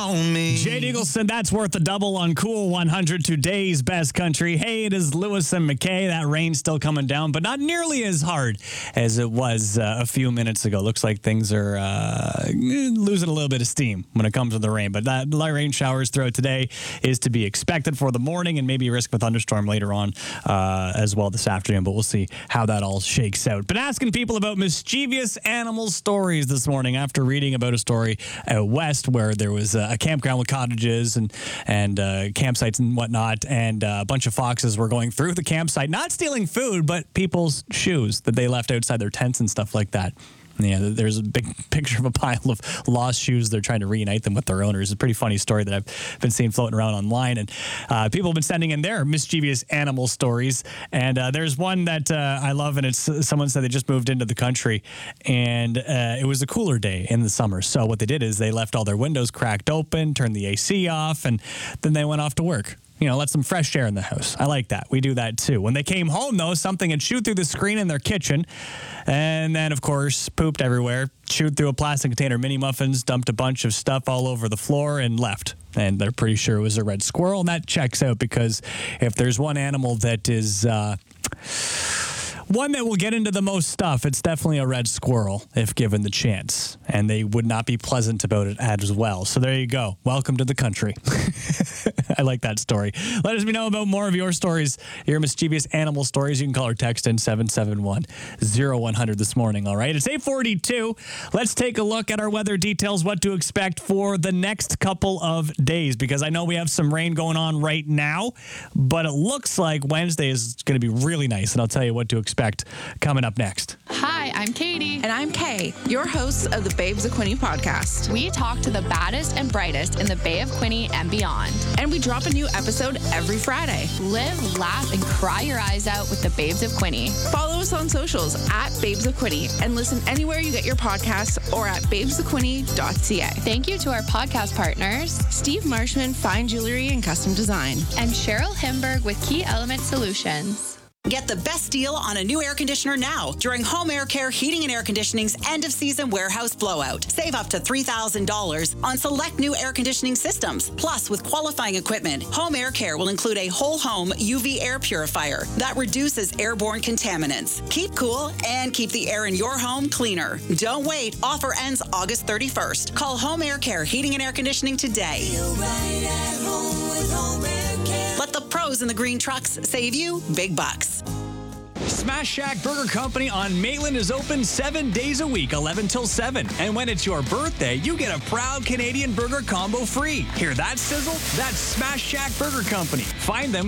on me. Jade Eagleson, that's worth a double on Cool 100, today's best country. Hey, it is Lewis and McKay. That rain's still coming down, but not nearly as hard as it was a few minutes ago. Looks like things are losing a little bit of steam when it comes to the rain, but that light rain showers throughout today is to be expected for the morning and maybe a risk of a thunderstorm later on as well this afternoon, but we'll see how that all shakes out. Been asking people about mischievous animal stories this morning after reading about a story out west where there was a campground with cottages and campsites and whatnot, and a bunch of foxes were going through the campsite, not stealing food, but people's shoes that they left outside their tents and stuff like that. Yeah, there's a big picture of a pile of lost shoes. They're trying to reunite them with their owners. It's a pretty funny story that I've been seeing floating around online. And people have been sending in their mischievous animal stories. And there's one that I love, and it's someone said they just moved into the country, and it was a cooler day in the summer. So what they did is they left all their windows cracked open, turned the AC off, and then they went off to work. You know, let some fresh air in the house. I like that. We do that too. When they came home, though, something had chewed through the screen in their kitchen. And then, of course, pooped everywhere, chewed through a plastic container of mini muffins, dumped a bunch of stuff all over the floor, and left. And they're pretty sure it was a red squirrel. And that checks out because if there's one animal that is... one that will get into the most stuff, it's definitely a red squirrel if given the chance. And they would not be pleasant about it as well. So there you go. Welcome to the country. I like that story. Let us know about more of your stories, your mischievous animal stories. You can call or text in 771-0100 this morning, all right? It's 8:42. Let's take a look at our weather details, what to expect for the next couple of days, because I know we have some rain going on right now, but it looks like Wednesday is going to be really nice, and I'll tell you what to expect coming up next. Hi, I'm Katie. And I'm Kay, your hosts of the Babes of Quinte podcast. We talk to the baddest and brightest in the Bay of Quinte and beyond. And we drop a new episode every Friday. Live, laugh, and cry your eyes out with the Babes of Quinte. Follow us on socials at Babes of Quinte and listen anywhere you get your podcasts or at babesofquinte.ca. Thank you to our podcast partners, Steve Marshman, Fine Jewelry and Custom Design. And Cheryl Himberg with Key Element Solutions. Get the best deal on a new air conditioner now during Home Air Care Heating and Air Conditioning's end-of-season warehouse blowout. Save up to $3,000 on select new air conditioning systems. Plus, with qualifying equipment, Home Air Care will include a whole home UV air purifier that reduces airborne contaminants. Keep cool and keep the air in your home cleaner. Don't wait. Offer ends August 31st. Call Home Air Care Heating and Air Conditioning today. Feel right at home with Home Air Care. Let the pros in the green trucks save you big bucks. Smash Shack Burger Company on Maitland is open 7 days a week, 11 till 7. And when it's your birthday, you get a proud Canadian burger combo free. Hear that sizzle? That's Smash Shack Burger Company. Find them